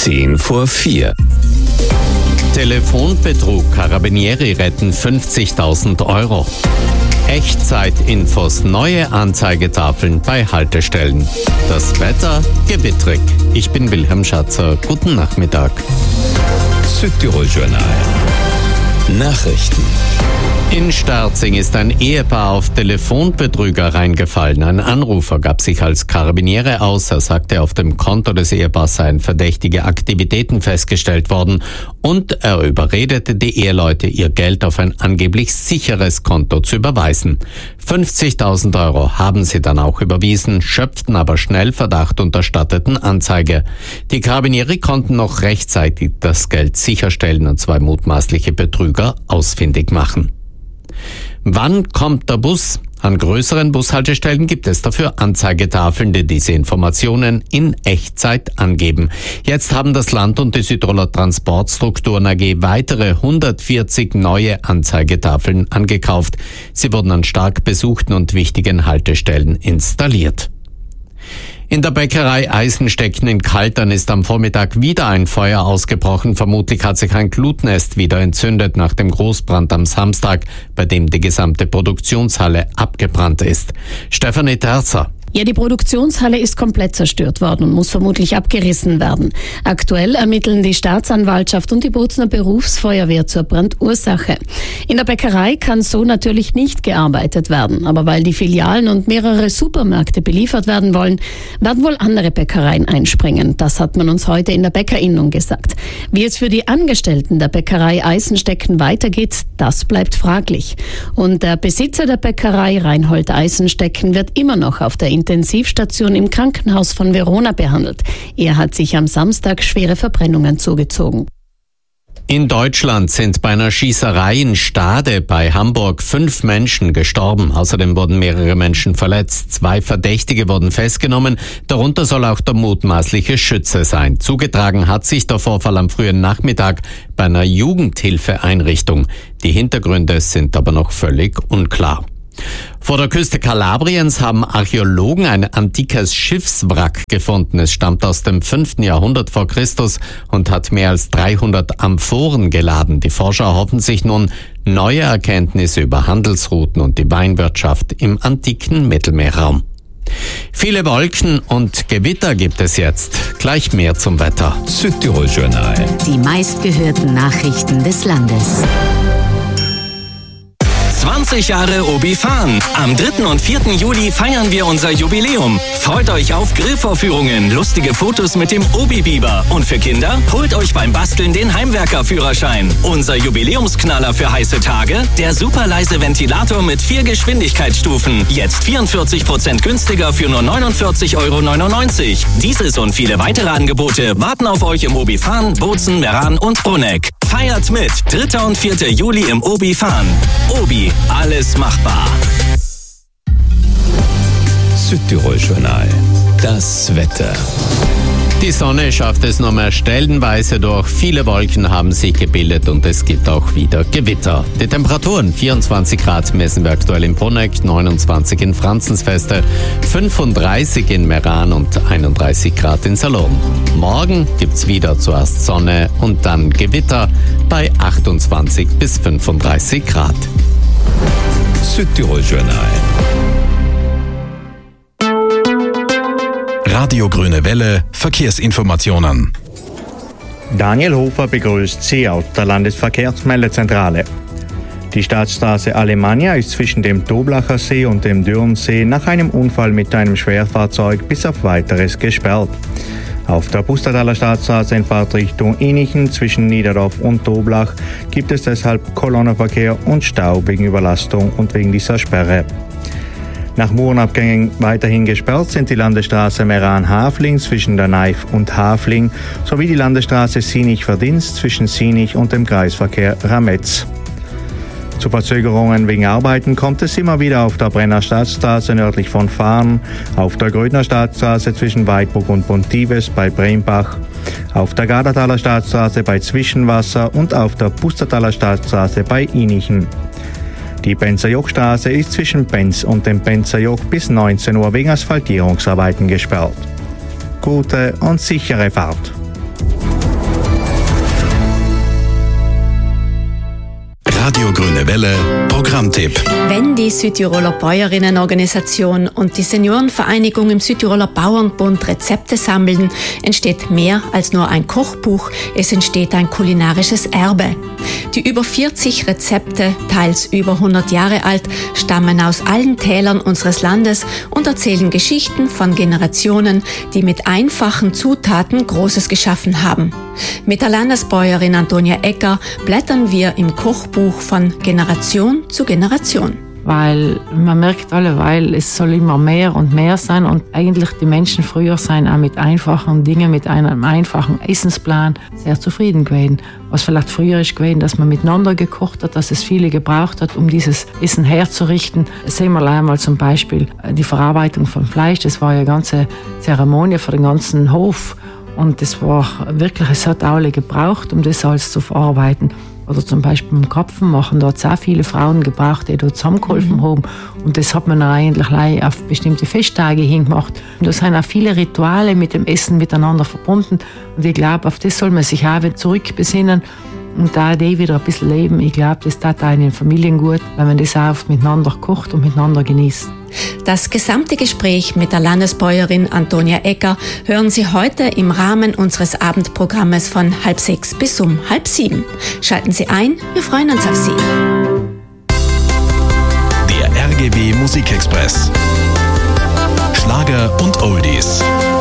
4:10. Telefonbetrug, Carabinieri retten 50.000 Euro. Echtzeitinfos, neue Anzeigetafeln bei Haltestellen. Das Wetter gewittrig. Ich bin Wilhelm Schatzer. Guten Nachmittag. Südtirol Journal. Nachrichten. In Sterzing ist ein Ehepaar auf Telefonbetrüger reingefallen. Ein Anrufer gab sich als Karabiniere aus. Er sagte, auf dem Konto des Ehepaars seien verdächtige Aktivitäten festgestellt worden und er überredete die Eheleute, ihr Geld auf ein angeblich sicheres Konto zu überweisen. 50.000 Euro haben sie dann auch überwiesen, schöpften aber schnell Verdacht und erstatteten Anzeige. Die Karabinieri konnten noch rechtzeitig das Geld sicherstellen und 2 mutmaßliche Betrüger ausfindig machen. Wann kommt der Bus? An größeren Bushaltestellen gibt es dafür Anzeigetafeln, die diese Informationen in Echtzeit angeben. Jetzt haben das Land und die Südtiroler Transportstrukturen AG weitere 140 neue Anzeigetafeln angekauft. Sie wurden an stark besuchten und wichtigen Haltestellen installiert. In der Bäckerei Eisenstecken in Kaltern ist am Vormittag wieder ein Feuer ausgebrochen. Vermutlich hat sich ein Glutnest wieder entzündet nach dem Großbrand am Samstag, bei dem die gesamte Produktionshalle abgebrannt ist. Stefanie Terzer. Ja, die Produktionshalle ist komplett zerstört worden und muss vermutlich abgerissen werden. Aktuell ermitteln die Staatsanwaltschaft und die Bozner Berufsfeuerwehr zur Brandursache. In der Bäckerei kann so natürlich nicht gearbeitet werden, aber weil die Filialen und mehrere Supermärkte beliefert werden wollen, werden wohl andere Bäckereien einspringen. Das hat man uns heute in der Bäckerinnung gesagt. Wie es für die Angestellten der Bäckerei Eisenstecken weitergeht, das bleibt fraglich. Und der Besitzer der Bäckerei, Reinhold Eisenstecken, wird immer noch auf der Intensivstation im Krankenhaus von Verona behandelt. Er hat sich am Samstag schwere Verbrennungen zugezogen. In Deutschland sind bei einer Schießerei in Stade bei Hamburg 5 Menschen gestorben. Außerdem wurden mehrere Menschen verletzt. 2 Verdächtige wurden festgenommen. Darunter soll auch der mutmaßliche Schütze sein. Zugetragen hat sich der Vorfall am frühen Nachmittag bei einer Jugendhilfeeinrichtung. Die Hintergründe sind aber noch völlig unklar. Vor der Küste Kalabriens haben Archäologen ein antikes Schiffswrack gefunden. Es stammt aus dem 5. Jahrhundert vor Christus und hat mehr als 300 Amphoren geladen. Die Forscher erhoffen sich nun neue Erkenntnisse über Handelsrouten und die Weinwirtschaft im antiken Mittelmeerraum. Viele Wolken und Gewitter gibt es jetzt. Gleich mehr zum Wetter. Südtirol Journal. Die meistgehörten Nachrichten des Landes. 20 Jahre Obi-Fan. Am 3. und 4. Juli feiern wir unser Jubiläum. Freut euch auf Grillvorführungen, lustige Fotos mit dem Obi-Biber. Und für Kinder, holt euch beim Basteln den Heimwerker-Führerschein. Unser Jubiläumsknaller für heiße Tage, der super leise Ventilator mit 4 Geschwindigkeitsstufen. Jetzt 44% günstiger für nur 49,99 €. Dieses und viele weitere Angebote warten auf euch im Obi-Fan, Bozen, Meran und Bruneck. Feiert mit 3. und 4. Juli im Obi-Fan. Obi, alles machbar. Südtirol Journal. Das Wetter. Die Sonne schafft es nur mehr stellenweise durch. Viele Wolken haben sich gebildet und es gibt auch wieder Gewitter. Die Temperaturen 24 Grad messen wir aktuell in Bruneck, 29 in Franzensfeste, 35 in Meran und 31 Grad in Salom. Morgen gibt's wieder zuerst Sonne und dann Gewitter bei 28 bis 35 Grad. Südtirol Journal. Radio Grüne Welle, Verkehrsinformationen. Daniel Hofer begrüßt Sie aus der Landesverkehrsmeldezentrale. Die Staatsstraße Alemannia ist zwischen dem Doblacher See und dem Dürnsee nach einem Unfall mit einem Schwerfahrzeug bis auf Weiteres gesperrt. Auf der Pustertaler Staatsstraße in Fahrtrichtung Inichen zwischen Niederdorf und Doblach gibt es deshalb Kolonnenverkehr und Stau wegen Überlastung und wegen dieser Sperre. Nach Murenabgängen weiterhin gesperrt sind die Landesstraße Meran-Hafling zwischen der Neif und Hafling sowie die Landesstraße Sinich-Verdienst zwischen Sinich und dem Kreisverkehr Rametz. Zu Verzögerungen wegen Arbeiten kommt es immer wieder auf der Brenner Staatsstraße nördlich von Farn, auf der Grödner Staatsstraße zwischen Weidburg und Pontives bei Brembach, auf der Gardertaler Staatsstraße bei Zwischenwasser und auf der Pustertaler Staatsstraße bei Inichen. Die Benzerjochstraße ist zwischen Benz und dem Benzerjoch bis 19 Uhr wegen Asphaltierungsarbeiten gesperrt. Gute und sichere Fahrt. Radio Grüne Welle Programmtipp. Wenn die Südtiroler Bäuerinnenorganisation und die Seniorenvereinigung im Südtiroler Bauernbund Rezepte sammeln, entsteht mehr als nur ein Kochbuch, es entsteht ein kulinarisches Erbe. Die über 40 Rezepte, teils über 100 Jahre alt, stammen aus allen Tälern unseres Landes und erzählen Geschichten von Generationen, die mit einfachen Zutaten Großes geschaffen haben. Mit der Landesbäuerin Antonia Egger blättern wir im Kochbuch von Generation zu Generation. Weil man merkt alleweil, es soll immer mehr und mehr sein und eigentlich die Menschen früher seien auch mit einfachen Dingen, mit einem einfachen Essensplan sehr zufrieden gewesen. Was vielleicht früher ist gewesen, dass man miteinander gekocht hat, dass es viele gebraucht hat, um dieses Essen herzurichten. Sehen wir einmal zum Beispiel die Verarbeitung von Fleisch, das war ja eine ganze Zeremonie für den ganzen Hof und das war wirklich, es hat alle gebraucht, um das alles zu verarbeiten. Oder zum Beispiel beim Krapfen machen, da hat es auch viele Frauen gebraucht, die dort zusammengeholfen haben. Und das hat man dann eigentlich auf bestimmte Festtage hingemacht. Und da sind auch viele Rituale mit dem Essen miteinander verbunden. Und ich glaube, auf das soll man sich auch wieder zurückbesinnen und da die wieder ein bisschen leben. Ich glaube, das tat auch in den Familien gut, wenn man das auch oft miteinander kocht und miteinander genießt. Das gesamte Gespräch mit der Landesbäuerin Antonia Egger hören Sie heute im Rahmen unseres Abendprogrammes von 5:30 bis 6:30. Schalten Sie ein, wir freuen uns auf Sie. Der RGW Musikexpress. Schlager und Oldies.